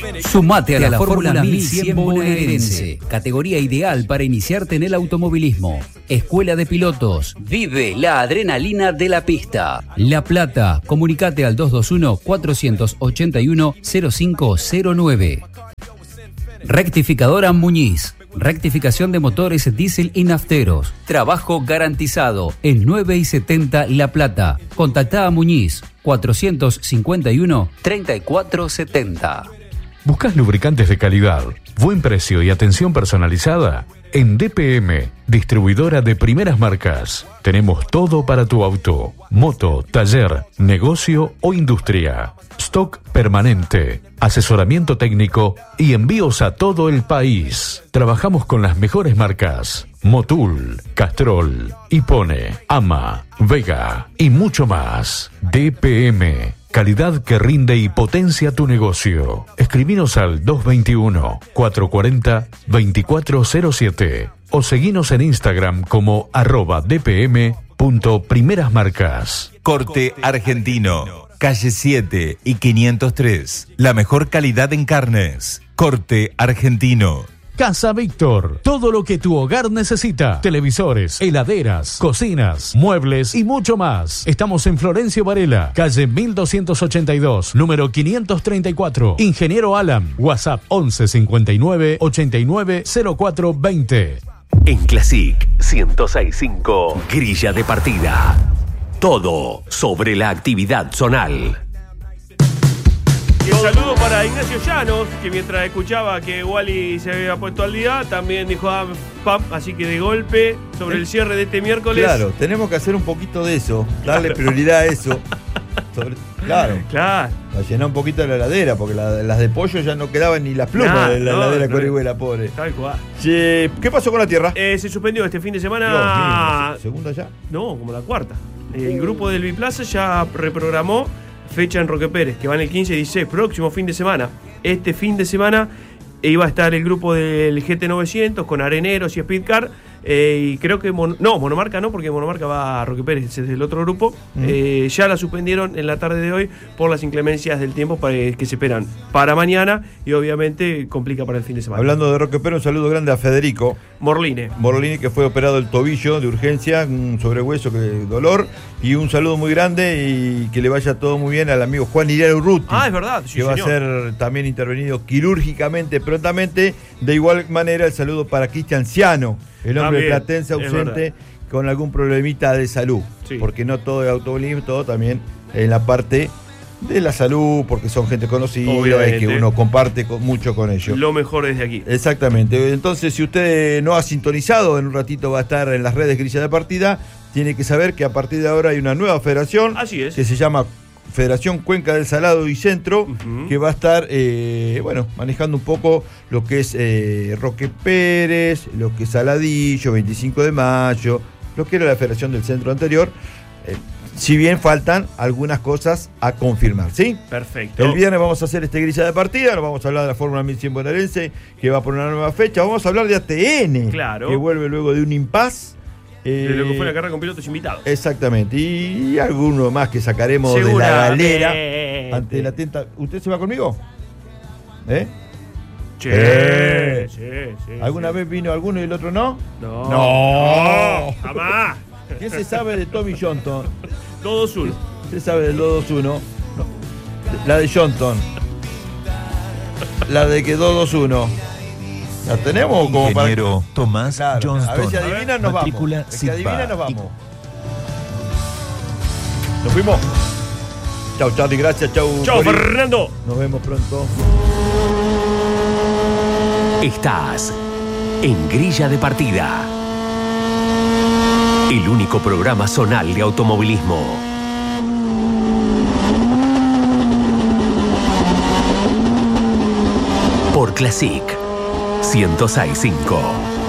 Sumate a la Fórmula 1100 bonaerense, categoría ideal para iniciarte en el automovilismo. Escuela de pilotos, vive la adrenalina de la pista. La Plata, comunicate al 221-481-0509. Rectificadora Muñiz, rectificación de motores diésel y nafteros. Trabajo garantizado en 9 y 70 La Plata. Contactá a Muñiz, 451-3470. ¿Buscas lubricantes de calidad, buen precio y atención personalizada? En DPM, distribuidora de primeras marcas, tenemos todo para tu auto, moto, taller, negocio o industria. Stock permanente, asesoramiento técnico y envíos a todo el país. Trabajamos con las mejores marcas: Motul, Castrol, Hipone, Ama, Vega y mucho más. DPM, calidad que rinde y potencia tu negocio. Escribinos al 221-440-2407 o seguinos en Instagram como @dpm.primerasmarcas. Corte Argentino, calle 7 y 503. La mejor calidad en carnes. Corte Argentino. Casa Víctor, todo lo que tu hogar necesita: televisores, heladeras, cocinas, muebles y mucho más. Estamos en Florencio Varela, calle 1282, número 534. Ingeniero Alan, WhatsApp 11 59 89 04 20. En Classic 106.5, grilla de partida. Todo sobre la actividad zonal. Y un saludo para Ignacio Llanos, que mientras escuchaba que Wally se había puesto al día, también dijo pam, así que de golpe, sobre el cierre de este miércoles. Claro, tenemos que hacer un poquito de eso, darle prioridad a eso. Claro. A llenar un poquito la heladera, porque las de pollo ya no quedaban ni las plumas de la heladera Corihuela, pobre. Tal cual. ¿Qué pasó con la tierra? Se suspendió este fin de semana. ¿Segunda ya? No, como la cuarta. El grupo del Biplaza ya reprogramó fecha en Roque Pérez, que van el 15 y 16, próximo fin de semana. Este fin de semana iba a estar el grupo del GT900 con areneros y speedcar. Y creo que Monomarca no, porque Monomarca va a Roque Pérez, es del otro grupo. Ya la suspendieron en la tarde de hoy por las inclemencias del tiempo que se esperan para mañana, y obviamente complica para el fin de semana. Hablando de Roque Pérez, un saludo grande a Federico Morline, que fue operado el tobillo de urgencia, un sobrehueso, dolor, y un saludo muy grande y que le vaya todo muy bien al amigo Juan Iriar Urruti. Es verdad, sí, que va a ser también intervenido quirúrgicamente prontamente. De igual manera, el saludo para Cristian Ciano, el hombre platense ausente con algún problemita de salud, porque no todo es automovilismo, todo también en la parte de la salud, porque son gente conocida y que uno comparte mucho con ellos. Lo mejor desde aquí. Exactamente. Entonces, si usted no ha sintonizado, en un ratito va a estar en las redes Grilla de Partida, tiene que saber que a partir de ahora hay una nueva federación. Así es. Que se llama Federación Cuenca del Salado y Centro, que va a estar manejando un poco lo que es Roque Pérez, lo que es Saladillo, 25 de mayo, lo que era la Federación del Centro anterior, si bien faltan algunas cosas a confirmar, ¿sí? Perfecto. El viernes vamos a hacer grilla de partida, nos vamos a hablar de la Fórmula 1100 bonaerense, que va por una nueva fecha, vamos a hablar de ATN, que vuelve luego de un impasse. De lo que fue la carrera con pilotos invitados. Exactamente. Y alguno más que sacaremos de la galera ante la tenta. ¿Usted se va conmigo? Sí. ¿Alguna vez vino alguno y el otro no? No. Jamás. ¿Qué se sabe de Tommy Johnson? 2-2-1. ¿Qué se sabe del 2-2-1? La de Johnson. La de que 2-2-1. ¿La tenemos como Ingeniero Tomás Johnston. A ver si adivinan, nos vamos. Si adivinan, nos vamos. ¿Nos fuimos? Chau, Charlie, gracias. Chau, Fernando. Nos vemos pronto. Estás en Grilla de Partida, el único programa zonal de automovilismo. Por Classic 106.5.